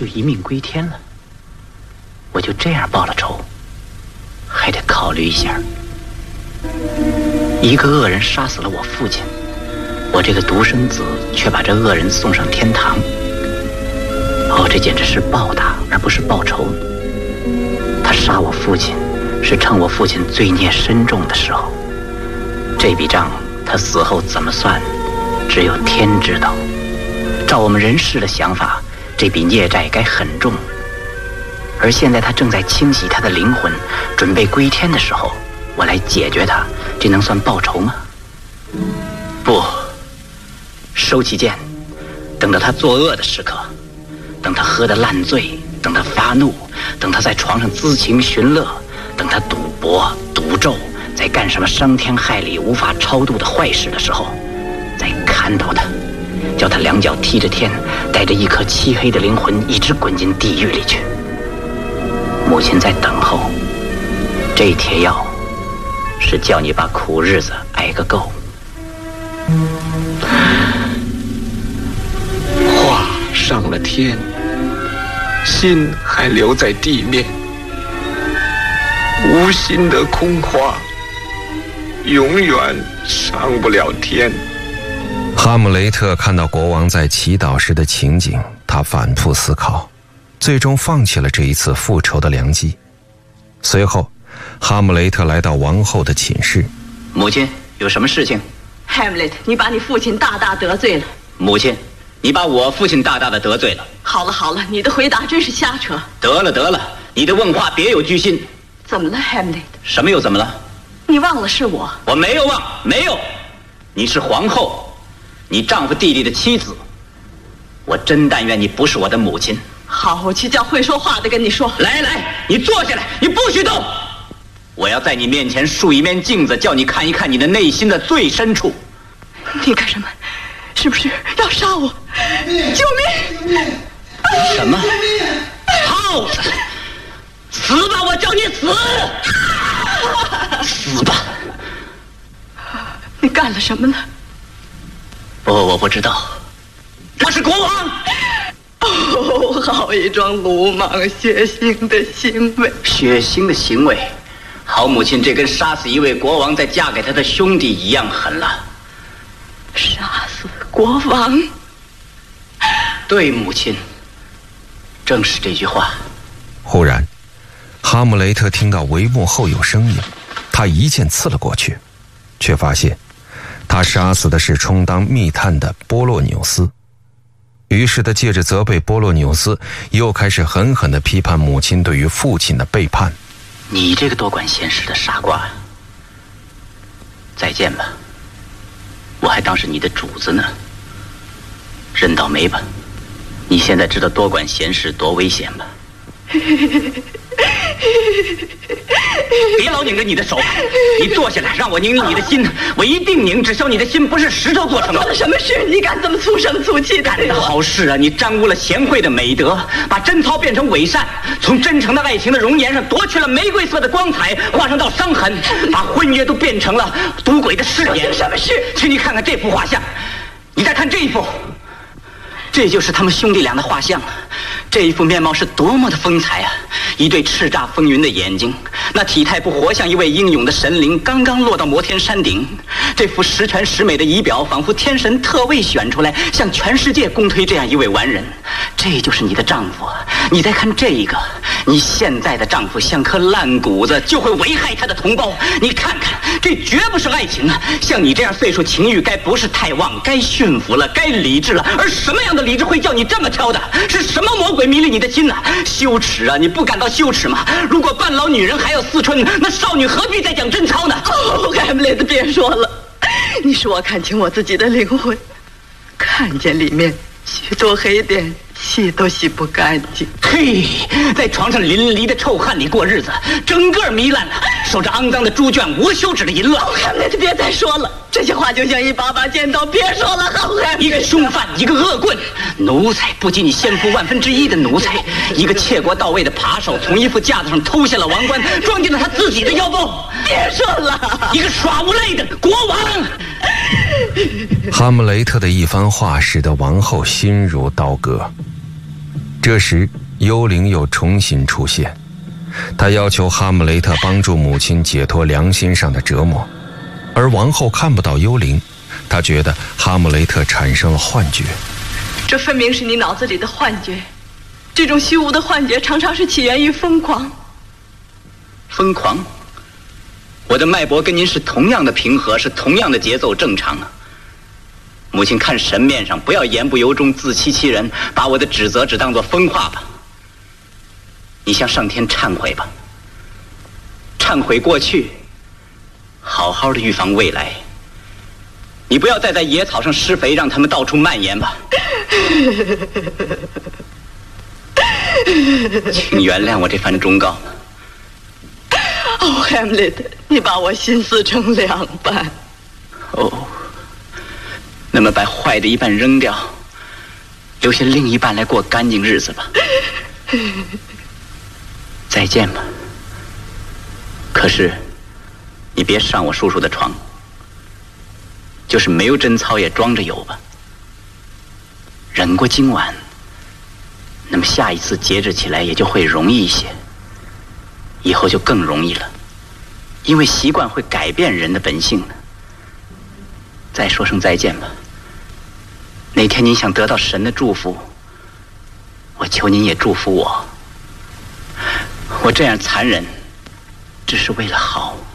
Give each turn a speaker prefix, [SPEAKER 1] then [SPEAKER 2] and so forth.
[SPEAKER 1] 就一命归天了。我就这样报了仇，还得考虑一下。一个恶人杀死了我父亲，我这个独生子却把这恶人送上天堂。哦，这简直是报答而不是报仇。他杀我父亲是趁我父亲罪孽深重的时候，这笔账他死后怎么算，只有天知道。照我们人世的想法，这笔孽债该很重，而现在他正在清洗他的灵魂，准备归天的时候，我来解决他，这能算报仇吗？不，收起剑，等到他作恶的时刻，等他喝得烂醉，等他发怒，等他在床上恣情寻乐，等他赌博赌咒，在干什么伤天害理无法超度的坏事的时候，再看到他，叫他两脚踢着天，带着一颗漆黑的灵魂一直滚进地狱里去。母亲在等候，这帖药是叫你把苦日子挨个够。
[SPEAKER 2] 话上了天，心还留在地面，无心的空话永远上不了天。
[SPEAKER 3] 哈姆雷特看到国王在祈祷时的情景，他反复思考，最终放弃了这一次复仇的良机。随后哈姆雷特来到王后的寝室。
[SPEAKER 1] 母亲，有什么事情？
[SPEAKER 4] Hamlet， 你把你父亲大大得罪了。
[SPEAKER 1] 母亲，你把我父亲大大的得罪了。
[SPEAKER 4] 好了好了，你的回答真是瞎扯。
[SPEAKER 1] 得了得了，你的问话别有居心。
[SPEAKER 4] 怎么了 Hamlet？
[SPEAKER 1] 什么又怎么了？
[SPEAKER 4] 你忘了是我。
[SPEAKER 1] 我没有忘，没有。你是皇后，你丈夫弟弟的妻子，我真但愿你不是我的母亲。
[SPEAKER 4] 好，我去叫会说话的跟你说。
[SPEAKER 1] 来来，你坐下来，你不许动。我要在你面前竖一面镜子，叫你看一看你的内心的最深处。
[SPEAKER 4] 你干什么？是不是要杀我？救命！
[SPEAKER 1] 什么？耗子！死吧！我叫你死！死吧！
[SPEAKER 4] 你干了什么了？
[SPEAKER 1] 我不知道。我是国王。
[SPEAKER 4] 哦，好一桩鲁莽血腥的行为！
[SPEAKER 1] 血腥的行为。好母亲，这跟杀死一位国王再嫁给他的兄弟一样狠了。
[SPEAKER 4] 杀死国王？
[SPEAKER 1] 对，母亲，正是这句话。
[SPEAKER 3] 忽然哈姆雷特听到帷幕后有声音，他一剑刺了过去，却发现他杀死的是充当密探的波洛纽斯。于是他借着责备波洛纽斯，又开始狠狠地批判母亲对于父亲的背叛。
[SPEAKER 1] 你这个多管闲事的傻瓜，再见吧，我还当是你的主子呢。认倒霉吧，你现在知道多管闲事多危险吧？别老拧着你的手，你坐下来，让我拧拧你的心，我一定拧，只消你的心不是石头做成的。
[SPEAKER 4] 做了什么事？你敢这么粗声粗气的？
[SPEAKER 1] 干的好事啊！你沾污了贤惠的美德，把贞操变成伪善，从真诚的爱情的容颜上夺去了玫瑰色的光彩，画上道伤痕，把婚约都变成了赌鬼的誓言。
[SPEAKER 4] 什么事？
[SPEAKER 1] 请你看看这幅画像，你再看这一幅，这就是他们兄弟俩的画像。这一副面貌是多么的风采啊！一对叱咤风云的眼睛，那体态不活像一位英勇的神灵刚刚落到摩天山顶。这副十全十美的仪表，仿佛天神特为选出来，向全世界公推这样一位完人。这就是你的丈夫。你再看这一个，你现在的丈夫像颗烂谷子，就会危害他的同胞。你看看，这绝不是爱情啊！像你这样岁数，情欲该不是太旺，该驯服了，该理智了。而什么样的理智会叫你这么挑的？是什么魔鬼迷了你的心呢？羞耻啊！你不感到羞耻吗？如果半老女人还要思春，那少女何必再讲贞操呢？
[SPEAKER 4] 哦，海姆雷特，别说了。你使我看清我自己的灵魂，看见里面许多黑点，洗都洗不干净。
[SPEAKER 1] 嘿，在床上淋漓的臭汗里过日子，整个糜烂了，守着肮脏的猪圈，无休止的淫乱。
[SPEAKER 4] 哦，海姆雷特，别再说了，这些话就像一把把尖刀。别说了，好海姆雷特。
[SPEAKER 1] 一个凶犯，一个恶棍，奴才，不及你先夫1/1的奴才，一个窃国到位的扒手，从一副架子上偷下了王冠，装进了他自己的腰包。
[SPEAKER 4] 别说了，
[SPEAKER 1] 一个耍无赖的国王。
[SPEAKER 3] 哈姆雷特的一番话使得王后心如刀割。 这时，幽灵又重新出现，他要求哈姆雷特帮助母亲解脱良心上的折磨，而王后看不到幽灵，她觉得哈姆雷特产生了幻觉。
[SPEAKER 4] 这分明是你脑子里的幻觉，这种虚无的幻觉常常是起源于疯狂。
[SPEAKER 1] 疯狂？我的脉搏跟您是同样的平和，是同样的节奏，正常啊。母亲看神面上，不要言不由衷，自欺欺人，把我的指责只当作疯话吧。你向上天忏悔吧，忏悔过去，好好的预防未来。你不要再在野草上施肥，让它们到处蔓延吧。请原谅我这番忠告。
[SPEAKER 4] 哦，汉姆雷特，你把我心撕成两半。
[SPEAKER 1] 哦，那么把坏的一半扔掉，留下另一半来过干净日子吧。再见吧。可是，你别上我叔叔的床，就是没有贞操也装着有吧。忍过今晚，那么下一次节制起来也就会容易一些，以后就更容易了，因为习惯会改变人的本性的。再说声再见吧。哪天您想得到神的祝福，我求您也祝福我。我这样残忍，只是为了好。